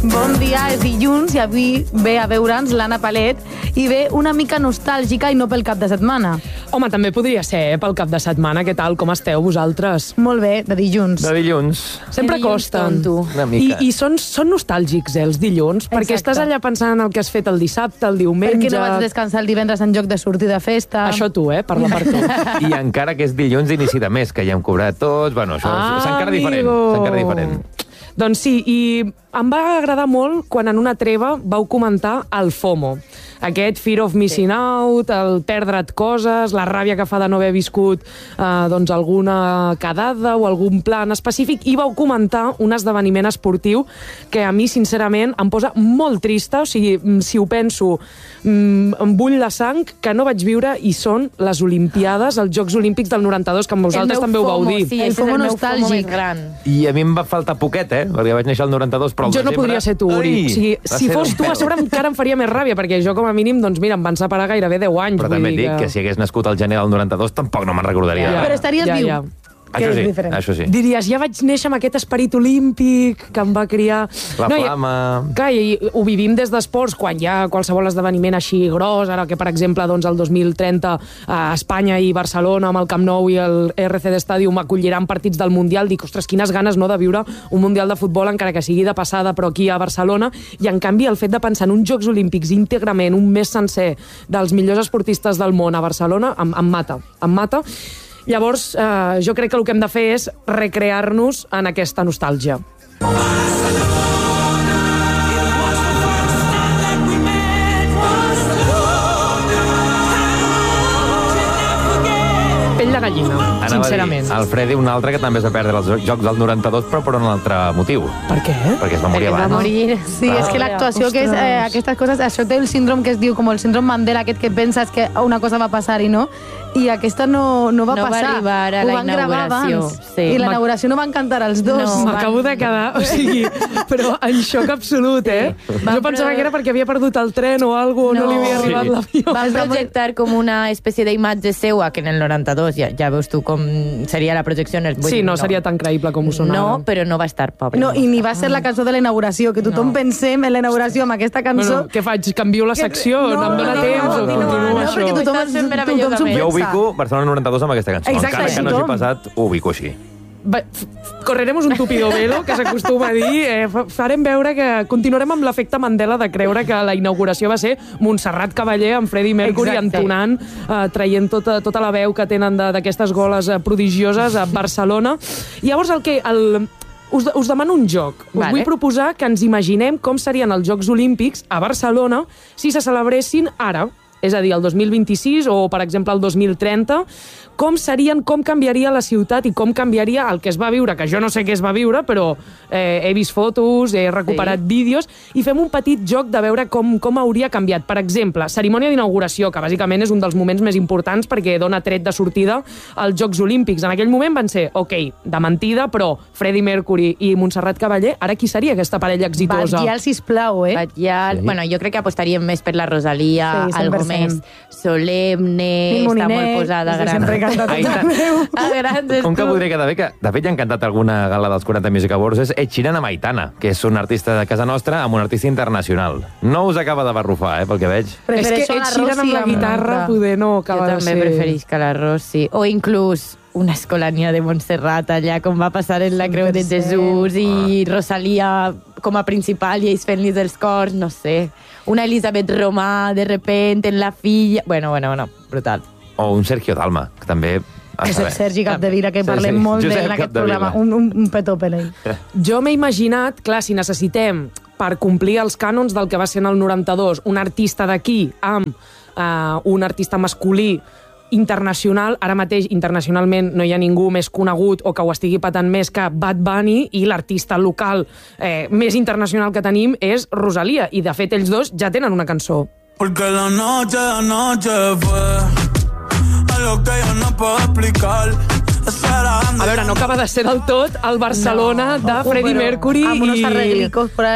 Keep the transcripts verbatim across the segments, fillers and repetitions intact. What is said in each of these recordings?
Bon dia, és dilluns i avui ve a veure'ns l'Anna Palet i ve una mica nostàlgica i no pel cap de setmana. Home, també podria ser, eh, pel cap de setmana. Què tal, com esteu vosaltres? Molt bé, de dilluns. De dilluns. Sempre De dilluns costen. tonto. Una mica. I, i són, són nostàlgics, eh, els dilluns, perquè Exacte. estàs allà pensant en el que has fet el dissabte, el diumenge... Per què no vaig descansar el divendres en lloc de sortir de festa? Això tu, eh? Parla per tu. I encara que és dilluns d'inici de mes, que ja hem cobrat tots... Bueno, això Ah, és encara amigo. diferent. És encara diferent. Doncs sí, i em va agradar molt quan en una treva vau comentar el FOMO. Aquest fear of missing out, el perdre't coses, la ràbia que fa de no haver viscut eh, doncs alguna quedada o algun plan específic, i vau comentar un esdeveniment esportiu que a mi, sincerament, em posa molt trista. O sigui, si ho penso, em bull la sang, que no vaig viure, i són les Olimpiades, els Jocs Olímpics del noranta-dos, que vosaltres també ho vau dir. Sí, El és el FOMO meu nostàlgic. FOMO més gran. I a mi em va faltar poquet, eh? Perquè vaig néixer el noranta-dos, però el Jo no desembre... podria ser tu, Uri. Ai, O sigui, va si ser fos d'un tu, a pèl. sobre encara em faria més ràbia, perquè jo, com a mínim, doncs mira, em van separar gairebé deu anys. Però vull també et dir dic que si hagués nascut al gener del noranta-dos tampoc no me'n recordaria. Ja. Però estaries Ja, viu. ja. que Això és sí, diferent. això sí. Diries, ja vaig néixer amb aquest esperit olímpic que em va criar... La i- flama... Clar, i ho vivim des d'esports, quan hi ha qualsevol esdeveniment així gros, ara que, per exemple, doncs, el dos mil trenta a Espanya i Barcelona, amb el Camp Nou i el R C D Stadium, acolliran partits del Mundial. Dic, ostres, quines ganes, no?, de viure un Mundial de futbol, encara que sigui de passada, però aquí a Barcelona. I, en canvi, el fet de pensar en uns Jocs Olímpics íntegrament, un mes sencer, dels millors esportistes del món a Barcelona, em, em mata, em mata. Llavors, eh, jo crec que el que hem de fer és recrear-nos en aquesta nostàlgia. Pell de gallina, Anava sincerament. a dir, el Freddy, un altre que també es va perdre els Jocs del noranta-dos, però per un altre motiu. Per què? Perquè es va morir Perquè va abans. morir. Sí, és que l'actuació, que és eh, aquestes coses, això té el síndrome que es diu com el síndrome Mandela, aquest que penses que una cosa va passar i no, i aquesta no, no va No va passar. arribar a Ho la van gravar inauguració, abans. sí. I Ma- l'inauguració no van cantar els dos. No. M'acabo de quedar, o sigui, però en xoc absolut, eh? Va, Jo pensava però- que era perquè havia perdut el tren o alguna cosa, o no, No. li havia arribat Sí. l'avió. Van projectar com una espècie d'imatge seua, que en el noranta-dos ja, ja veus tu com seria la projecció. Vull Sí, dir, no seria tan creïble com ho sona No, ara. però no va estar pobre. No, i ni va ser la cançó de la inauguració, que tothom No. pensem en la inauguració amb aquesta cançó. Bueno, què faig? Canvio la secció? No, em dona no, temps? no, o no, continuo no, això? perquè tothom, Ho estàs fent tothom s'ho meravellosament. Jo pensa. ubico Barcelona noranta-dos amb aquesta cançó. Exacte, Encara que no tothom. hagi passat, ho ubico així. Va, f- correremos un tupido velo, que s'acostuma a dir. Eh, fa- farem veure que continuarem amb l'efecte Mandela de creure que la inauguració va ser Montserrat Cavaller amb Freddie Mercury Exacte. entonant, eh, traient tota, tota la veu que tenen de- d'aquestes goles eh, prodigioses a Barcelona. I llavors el que... El, us, us demano un joc. Us Vale. vull proposar que ens imaginem com serien els Jocs Olímpics a Barcelona si se celebressin ara, és a dir, el dos mil vint-i-sis o, per exemple, el dos mil trenta, com serien, com canviaria la ciutat i com canviaria el que es va viure, que jo no sé què es va viure, però eh, he vist fotos, he recuperat Sí. vídeos, i fem un petit joc de veure com, com hauria canviat. Per exemple, cerimònia d'inauguració, que bàsicament és un dels moments més importants perquè dona tret de sortida als Jocs Olímpics. En aquell moment van ser, ok, de mentida, però Freddie Mercury i Montserrat Cavaller, ara qui seria aquesta parella exitosa? Batllal, sisplau, eh? Batllal, Sí. bueno, jo crec que apostaríem més per la Rosalia, Sí, cent per algo cent. més solemne, Mil està Moliner, molt posada, que gran. sempre canta tot Ai, tant. arreu. A grans Com que podria quedar bé, que de fet ja han cantat alguna gala dels quaranta Music Awards, és Ed Sheeran amb Aitana, que és un artista de casa nostra amb un artista internacional. No us acaba de barrufar, eh, pel que veig. És que Prefereixo Ed la Sheeran amb Rossi la guitarra l'altra. poder no Jo acaba de també ser... preferís que la Rossi. O inclús una escolania de Montserrat allà, com va passar en la Creu de cent per cent. Jesús, i Rosalia com a principal i ells fent-li dels cors, no sé. Una Elisabet Romà, de repente, en la filla... Bueno, bueno, bueno, brutal. O un Sergio Dalma, que també... Que és està el bé. Sergi Capdevila, que Sí, parlem sí. molt Josep d'ell en aquest Capdevila. programa. Un, un, un petó per ell. Jo m'he imaginat, clar, si necessitem, per complir els cànons del que va ser en el noranta-dos, un artista d'aquí amb uh, un artista masculí internacional, ara mateix internacionalment no hi ha ningú més conegut o que ho estigui patant més que Bad Bunny, i l'artista local eh, més internacional que tenim és Rosalia, i de fet ells dos ja tenen una cançó. Porque la noche, la noche fue algo que yo no puedo explicar. A veure, no acaba de ser del tot el Barcelona No. de Ojo, Freddie però Mercury amb unos i... arreglicos por ahí.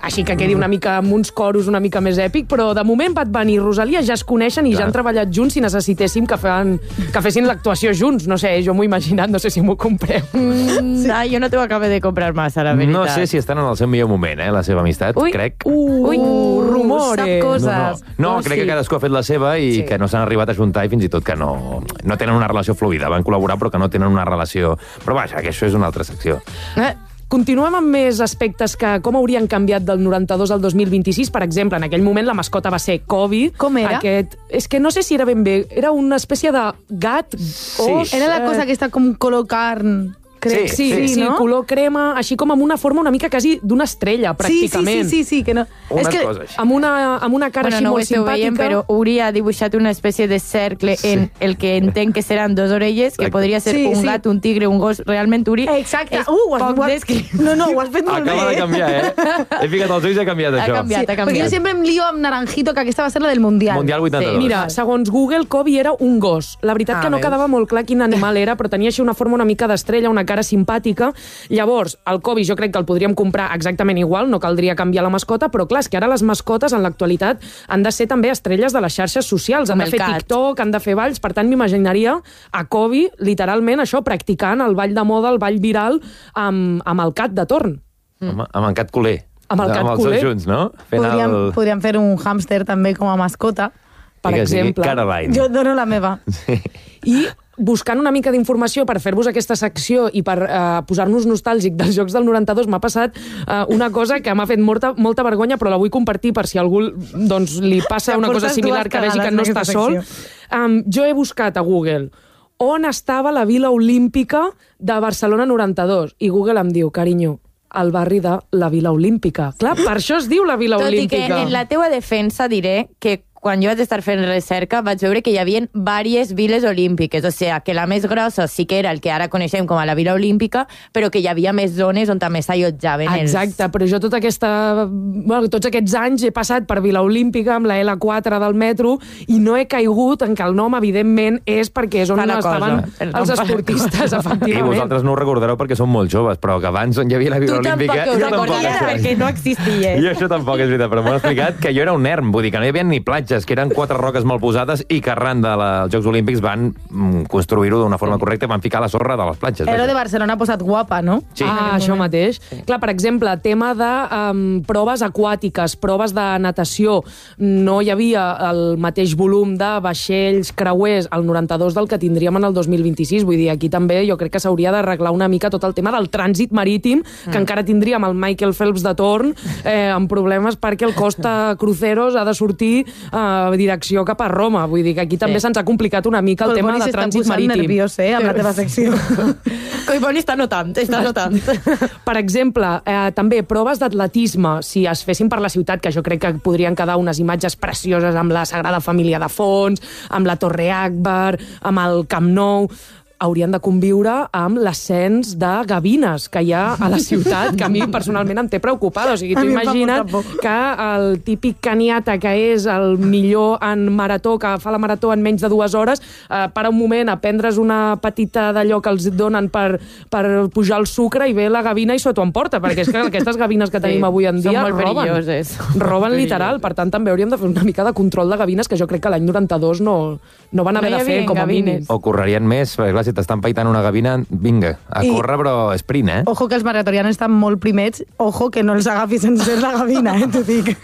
així que quedi una mica amb uns coros una mica més èpic, però de moment Bad Bunny i Rosalia ja es coneixen i Clar. ja han treballat junts si necessitéssim que, fan, que fessin l'actuació junts. No sé, jo m'ho he imaginat, no sé si m'ho compreu. Mm, sí. Ai, jo no t'ho acabo de comprar massa, la veritat. No sé si estan en el seu millor moment, eh, la seva amistat, Ui. crec. Uh, Ui, rumores. Sap coses. No, no. no Oh, crec sí. que cadascú ha fet la seva i sí. que no s'han arribat a juntar i fins i tot que no, no tenen una relació fluida. Van col·laborar però que no tenen una relació... Però vaja, que això és una altra secció. Eh? Continuem amb més aspectes que com haurien canviat del noranta-dos al dos mil vint-i-sis. Per exemple, en aquell moment la mascota va ser Kobe. Com era? Aquest, és que no sé si era ben bé. Era una espècie de gat. Sí. Os, Era la cosa aquesta com color carn. Crec. Sí, Sí, sí, sí, no? color crema, així com amb una forma una mica quasi d'una estrella, pràcticament. Sí, sí, sí, sí, sí que no... Unes és que coses així. Amb una, amb una cara Bueno, així no ho molt esteu simpàtica. veient, però Uri ha dibuixat una espècie de cercle Sí. en el que entenc que seran dos orelles, que Exacte. podria ser Sí, un sí. gat, un tigre, un gos. Realment, Uri, Exacte. és Uh, ho has, poc ho has... descrit. No, no, ho has fet molt Acaba bé. de canviar, eh? He ficat els ulls i ha canviat, Ha això. canviat, ha Perquè jo canviat. sempre em lío amb Naranjito, que aquesta va ser la del Mundial. Mundial vuitanta-dos. Sí, Mira, segons Google, Kobe era un gos. La veritat Ah, que no veus? quedava molt clar quin animal era, però tenia així una forma una mica d'estrella, una cara simpàtica. Llavors, el Kobe jo crec que el podríem comprar exactament igual, no caldria canviar la mascota, però clar, és que ara les mascotes en l'actualitat han de ser també estrelles de les xarxes socials, Com han de el fer cat. TikTok, han de fer balls, per tant m'imaginaria a Kobe, literalment, això, practicant el ball de moda, el ball viral, amb, amb el cat de torn. Amb, amb en Cat Culer. Amb el Cat amb els Culer. dos junts, no? Fent Podríem, el... podríem fer un hàmster també com a mascota. Per I que sigui exemple. Caroline. Jo dono la meva. Sí. I buscant una mica d'informació per fer-vos aquesta secció i per eh, posar-nos nostàlgic dels Jocs del noranta-dos, m'ha passat eh, una cosa que m'ha fet molta, molta vergonya, però la vull compartir per si a algú doncs, li passa Ja una cosa portes similar dues que vegi que cagades no en està aquesta sol. Um, jo he buscat a Google on estava la Vila Olímpica de Barcelona noranta-dos i Google em diu, carinyo, al barri de la Vila Olímpica. Clar, per això es diu la Vila Tot i Olímpica. que en la teua defensa diré que quan jo vaig estar fent recerca vaig veure que hi havia diverses viles olímpiques, o sigui, que la més grossa sí que era el que ara coneixem com a la Vila Olímpica, però que hi havia més zones on també s'allotjaven els... Exacte, però jo tota aquesta, bueno, tots aquests anys he passat per Vila Olímpica amb la L quatre del metro i no he caigut en que el nom, evidentment, és perquè és on Fa la estaven cosa. El nom els fa la esportistes, I efectivament. vosaltres no ho recordareu perquè som molt joves, però que abans on hi havia la Vila Tu Olímpica... tampoc ho jo tampoc recordaries això. perquè no existia. I això tampoc és veritat, però m'ho han explicat que jo era un erm, vull dir que no hi havia ni platges, que eren quatre roques mal posades i que arran dels de Jocs Olímpics van mm, construir-ho d'una forma correcta i van ficar la sorra de les platges. Era vaja. de Barcelona posat guapa, no? Sí. Ah, això mateix. Sí. Clar, per exemple, tema de um, proves aquàtiques, proves de natació, no hi havia el mateix volum de vaixells, creuers, al noranta-dos del que tindríem en el dos mil vint-i-sis. Vull dir, aquí també jo crec que s'hauria d'arreglar una mica tot el tema del trànsit marítim, que mm. encara tindríem el Michael Phelps de torn, eh, amb problemes perquè el Costa Cruceros ha de sortir a eh, direcció cap a Roma. Vull dir que aquí també Sí. se'ns ha complicat una mica el Collboni tema de s'està trànsit posant marítim. nerviós, eh, amb la teva secció. Collboni està notant, està notant. Per exemple, eh, també proves d'atletisme, si es fessin per la ciutat, que jo crec que podrien quedar unes imatges precioses amb la Sagrada Família de fons, amb la Torre Akbar, amb el Camp Nou, haurien de conviure amb l'ascens de gavines que hi ha a la ciutat, que a mi personalment em té preocupada. O sigui, A tu mi em fa imagina't molta por. que el típic caniata que és el millor en marató, que fa la marató en menys de dues hores, eh, para un moment a prendre's una petita d'allò que els donen per, per pujar el sucre i ve la gavina i s'ho emporta, perquè és que aquestes gavines que tenim Sí, avui en són dia molt roben. perilloses. Roben Molt literal, perilloses. per tant també hauríem de fer una mica de control de gavines, que jo crec que l'any noranta-dos no, no van haver No hi de fer havia com a gavines. mínim. O correrien més, perquè clar, si t'estan paitant una gavina, vinga, a I- córrer, però sprint, eh? Ojo que els maratorians estan molt primets. Ojo que no els agafi sense la gavina, eh, t'ho dic.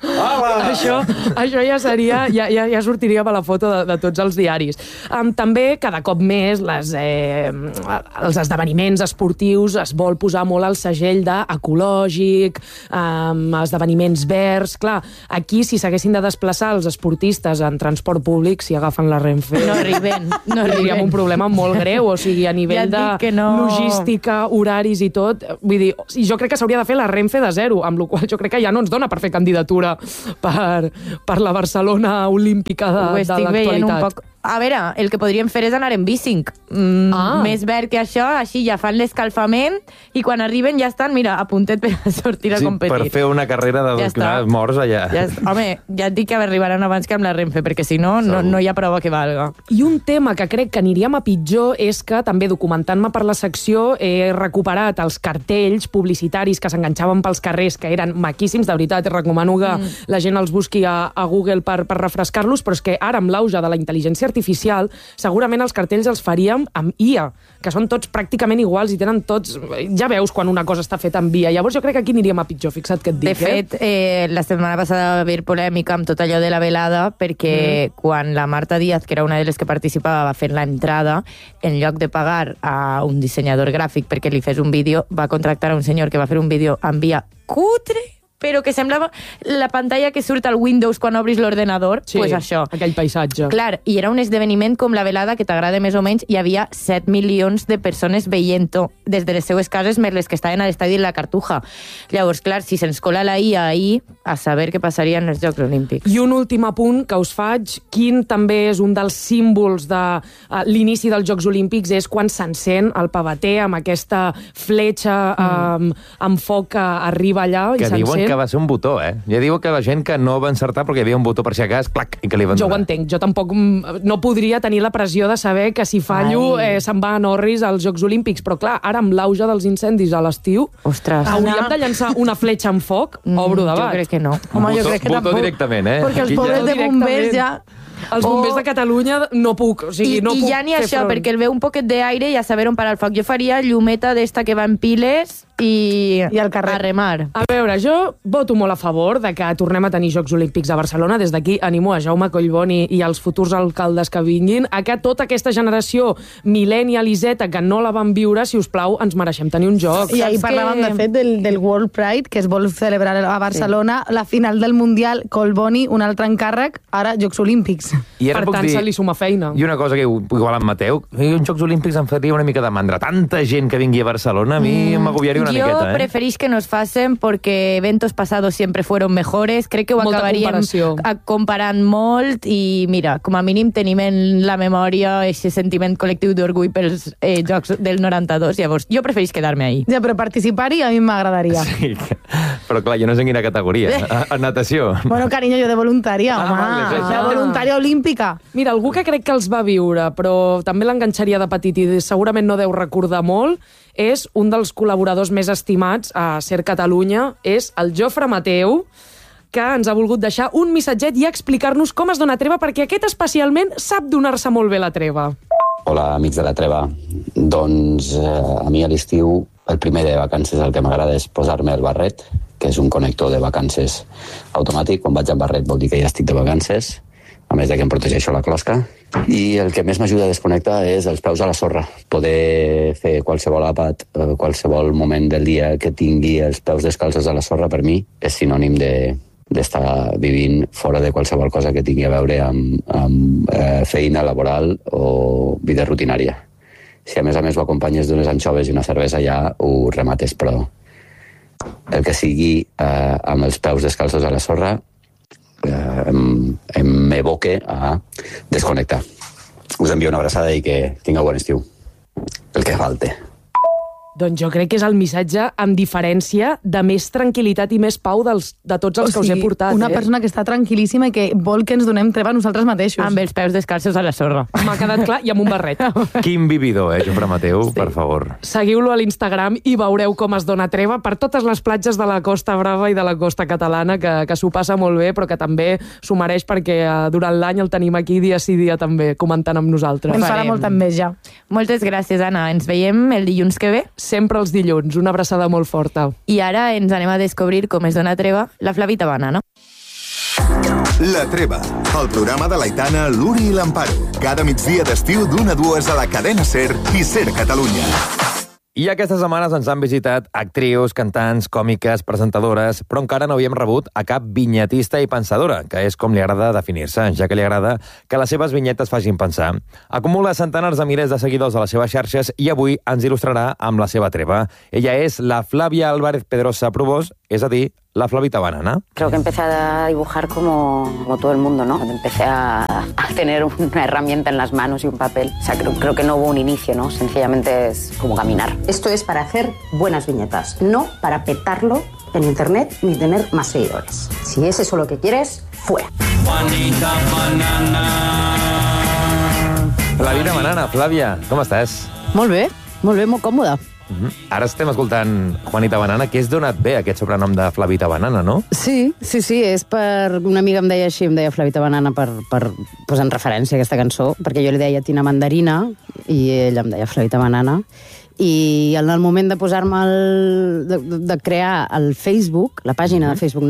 Això, això ja seria, ja, ja, ja sortiria a la foto de, de tots els diaris. Um, també, cada cop més, les, eh, els esdeveniments esportius es vol posar molt al segell d'ecològic, um, esdeveniments verds. Clar, aquí, si s'haguessin de desplaçar els esportistes en transport públic, si agafen la Renfe... No arriben, no tindríem arriben. un problema molt greu, o sigui, a nivell Ja et de dic que no. logística, horaris i tot. Vull dir, i jo crec que s'hauria de fer la Renfe de zero, amb la qual jo crec que ja no ens dona per fer candidatura per, per la Barcelona olímpica de, Ho de estic veient un l'actualitat. poc a veure, el que podríem fer és anar en bicing. Mm, Ah. Més verd que això, així ja fan l'escalfament i quan arriben ja estan, mira, a puntet per a sortir a Sí, competir. per fer una carrera de Ja dos està. quilòmetres morts allà. Ja, est- home, ja et dic que arribaran abans que amb la Renfe, perquè si no, no, no hi ha prova que valga. I un tema que crec que aniríem a pitjor és que, també documentant-me per la secció, he recuperat els cartells publicitaris que s'enganxaven pels carrers, que eren maquíssims, de veritat, recomano que mm. la gent els busqui a, a Google per, per refrescar-los, però és que ara, amb l'auge de la intel·ligència artificial, segurament els cartells els faríem amb I A, que són tots pràcticament iguals i tenen tots... Ja veus quan una cosa està feta amb I A. Llavors jo crec que aquí aniríem a pitjor, fixa't que et dic, De fet, eh, la setmana passada va haver polèmica amb tot allò de la velada, perquè mm. quan la Marta Díaz, que era una de les que participava, va fer l'entrada, en lloc de pagar a un dissenyador gràfic perquè li fes un vídeo, va contractar a un senyor que va fer un vídeo amb I A cutre, però que semblava la pantalla que surt al Windows quan obris l'ordenador, Sí, pues això. aquell paisatge. Clar, i era un esdeveniment com la velada que t'agrada més o menys, hi havia set milions de persones veient-ho des de les seues cases més les que estaven a l'estadi de la Cartuja. Llavors, clar, si se'ns cola la I A ahir, a saber què passaria en els Jocs Olímpics. I un últim apunt que us faig, quin també és un dels símbols de uh, l'inici dels Jocs Olímpics, és quan s'encén el pavater amb aquesta fletxa mm. um, amb foc que arriba allà Que i diuen s'encén. que va ser un botó, eh? Ja diuen que la gent que no va encertar perquè hi havia un botó per si a cas, clac, i que li van Jo ho donar. entenc, jo tampoc mm, no podria tenir la pressió de saber que si fallo eh, se'n va en orris als Jocs Olímpics, però clar, ara amb l'auge dels incendis a l'estiu, Ostres. hauríem de llançar una fletxa amb foc? Obro Jo debat. crec que no. Home, jo Botó- crec que botó tampoc. directament, eh? Perquè els Aquí ja- pobres de bombers ja... Els bombers de Catalunya no puc, o sigui, I, no I puc ja ni fer això, front. perquè el veu un poquet d'aire i a saber on parar el foc. Jo faria llumeta d'esta que va en piles i, I al carrer. a remar. A veure, jo voto molt a favor de que tornem a tenir Jocs Olímpics a Barcelona. Des d'aquí animo a Jaume Collboni i als futurs alcaldes que vinguin a que tota aquesta generació millennial i zeta que no la van viure, si us plau, ens mereixem tenir un joc. I ahir Saps parlàvem, que- de fet, del, del World Pride, que es vol celebrar a Barcelona, sí. La final del Mundial, Colboni, un altre encàrrec, ara Jocs Olímpics. I ara Per puc tant, dir- se li suma feina. I una cosa que igual en Mateu, uns Jocs Olímpics em faria una mica de mandra. Tanta gent que vingui a Barcelona, a mi m'agobiaria una Yo miqueta, eh? preferís que nos facen porque eventos pasados siempre fueron mejores. Crec que ho Molta acabaríem comparació. a- comparant molt i mira, com a mínim tenim en la memòria aquest sentiment col·lectiu d'orgull pels eh, Jocs del noranta-dos. Llavors, jo preferís quedar-me ahí. Ja, però participar-hi a mi m'agradaria. Sí, però clar, jo no sé en quina categoria. A, a natació. Bueno, carinyo, jo de voluntària, Ah, home. vale, és De això. voluntària olímpica. Mira, algú que crec que els va viure, però també l'enganxaria de petit i segurament no deu recordar molt, és un dels col·laboradors més estimats a Ser Catalunya, és el Jofre Mateu, que ens ha volgut deixar un missatget i explicar-nos com es dona treva, perquè aquest especialment sap donar-se molt bé la treva. Hola, amics de la treva. Doncs eh, a mi a l'estiu el primer de vacances el que m'agrada és posar-me el barret, que és un connector de vacances automàtic. Quan vaig amb barret vol dir que ja estic de vacances, a més de que em protegeixo la closca. I el que més m'ajuda a desconnectar és els peus a la sorra. Poder fer qualsevol àpat, eh, qualsevol moment del dia que tingui els peus descalços a la sorra, per mi és sinònim de d'estar vivint fora de qualsevol cosa que tingui a veure amb, amb eh, feina laboral o vida rutinària. Si a més a més ho acompanyes d'unes anxoves i una cervesa ja ho remates, però el que sigui eh, amb els peus descalços a la sorra eh, em, em m'evoque a desconnectar. Us envio una abraçada i que tingueu bon estiu. El que falte. Doncs jo crec que és el missatge amb diferència de més tranquil·litat i més pau dels, de tots els que us he portat. una eh? persona que està tranquil·líssima i que vol que ens donem treva a nosaltres mateixos. Amb els peus descalços a la sorra. M'ha quedat clar, i amb un barret. Quin vividor, eh, Jofre Mateu, sí. Per favor. Seguiu-lo a l'Instagram i veureu com es dona treva per totes les platges de la Costa Brava i de la costa catalana, que, que s'ho passa molt bé, però que també s'ho mereix perquè eh, durant l'any el tenim aquí dia sí dia també, comentant amb nosaltres. Ens farà farem. molta enveja. Moltes gràcies, Anna. Ens veiem el dilluns que ve. Sempre els dilluns. Una abraçada molt forta. I ara ens anem a descobrir com es dona treva la Flavita Bana, no? La Treva, el programa de l'Aitana, l'Uri i l'Amparo. Cada migdia d'estiu d'una a dues a la cadena SER i SER Catalunya. I aquestes setmanes ens han visitat actrius, cantants, còmiques, presentadores, però encara no havíem rebut a cap vinyetista i pensadora, que és com li agrada definir-se, ja que li agrada que les seves vinyetes facin pensar. Acumula centenars de milers de seguidors a les seves xarxes i avui ens il·lustrarà amb la seva treva. Ella és la Flàvia Álvarez Pedrosa Probós, és a dir, la Flavita Banana. Creo que empecé a dibujar como, como todo el mundo, ¿no? Empecé a, a tener una herramienta en las manos y un papel. O sea, creo, creo que no hubo un inicio, ¿no? Sencillamente es como caminar. Esto es para hacer buenas viñetas, no para petarlo en internet ni tener más seguidores. Si es eso lo que quieres, fuera. Juanita Banana. Flavita Banana, Flàvia, com estàs? Molt bé, molt bé, molt còmoda. Uh-huh. Ara estem escoltant Juanita Banana, que és donat bé aquest sobrenom de Flavita Banana, no? Sí, sí, sí, és per... Una amiga em deia així, em deia Flavita Banana per, per posar en referència a aquesta cançó, perquè jo li deia Tina Mandarina i ella em deia Flavita Banana. I en el moment de posar-me el, de, de crear el Facebook, la pàgina uh-huh. de Facebook